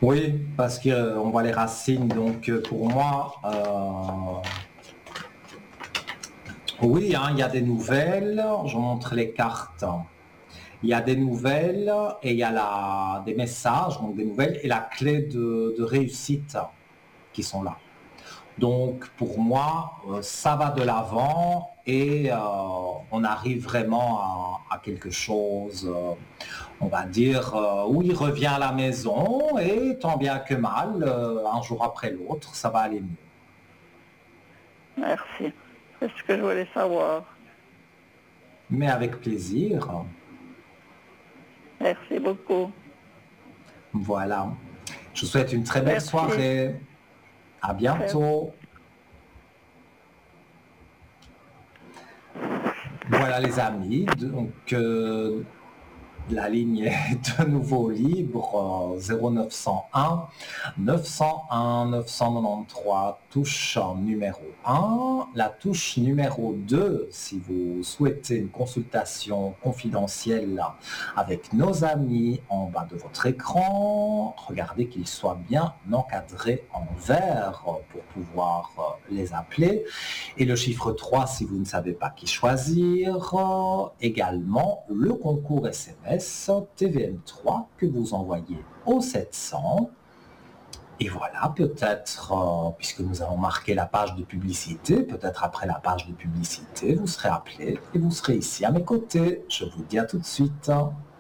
Oui, parce qu'on voit les racines. Donc pour moi, oui, hein, il y a des nouvelles. Je montre les cartes. Il y a des nouvelles et il y a des messages, donc des nouvelles et la clé de réussite qui sont là. Donc pour moi, ça va de l'avant et on arrive vraiment à quelque chose, on va dire, où il revient à la maison et tant bien que mal, un jour après l'autre, ça va aller mieux. Merci. C'est ce que je voulais savoir. Mais avec plaisir, Merci beaucoup. voilà. Je vous souhaite une très belle Merci. soirée. À Très- bientôt. Voilà les amis, donc la ligne est de nouveau libre, 0901 901 993, touche numéro 1. La touche numéro 2, si vous souhaitez une consultation confidentielle avec nos amis en bas de votre écran, regardez qu'il soit bien encadré en vert pour pouvoir les appeler. Et le chiffre 3, si vous ne savez pas qui choisir, également le concours SMS TVM3 que vous envoyez au 700. Et voilà, peut-être, puisque nous avons marqué la page de publicité, peut-être après la page de publicité, vous serez appelé et vous serez ici à mes côtés. Je vous dis à tout de suite.